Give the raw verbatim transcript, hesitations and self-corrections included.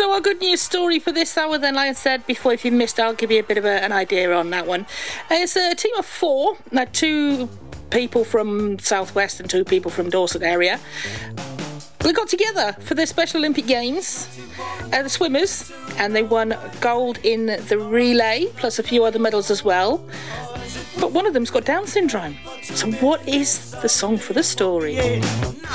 So our good news story for this hour then, like I said before, if you missed, I'll give you a bit of a, an idea on that one. It's a team of four, now two people from Southwest and two people from Dorset area. They got together for the Special Olympic Games, uh, the swimmers, and they won gold in the relay, plus a few other medals as well. But one of them's got Down syndrome. So what is the song for the story?